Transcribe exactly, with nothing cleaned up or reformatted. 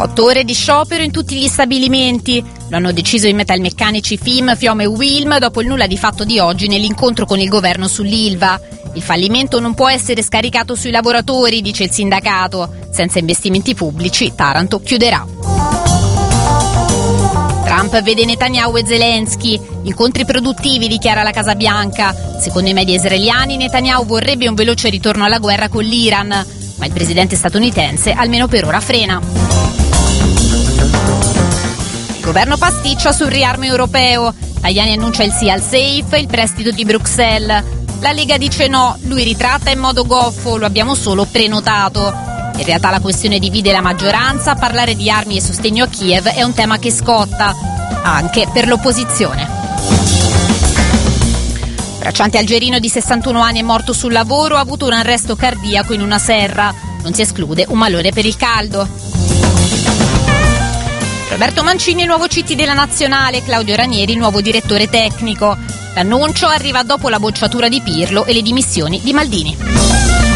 Otto ore di sciopero in tutti gli stabilimenti. Lo hanno deciso i metalmeccanici F I M, Fiom e Wilm dopo il nulla di fatto di oggi nell'incontro con il governo sull'Ilva. Il fallimento non può essere scaricato sui lavoratori, dice il sindacato. Senza investimenti pubblici Taranto chiuderà. Trump vede Netanyahu e Zelensky. Incontri produttivi, dichiara la Casa Bianca. Secondo i media israeliani, Netanyahu vorrebbe un veloce ritorno alla guerra con l'Iran, ma il presidente statunitense almeno per ora frena. Il governo pasticcia sul riarmo europeo. Tajani annuncia il sì al SAFE e il prestito di Bruxelles. La Lega dice no, lui ritratta in modo goffo, lo abbiamo solo prenotato. In realtà la questione divide la maggioranza, parlare di armi e sostegno a Kiev è un tema che scotta, anche per l'opposizione. Un bracciante algerino di sessantuno anni è morto sul lavoro, ha avuto un arresto cardiaco in una serra. Non si esclude un malore per il caldo. Roberto Mancini, nuovo C T della Nazionale, Claudio Ranieri, nuovo direttore tecnico. L'annuncio arriva dopo la bocciatura di Pirlo e le dimissioni di Maldini.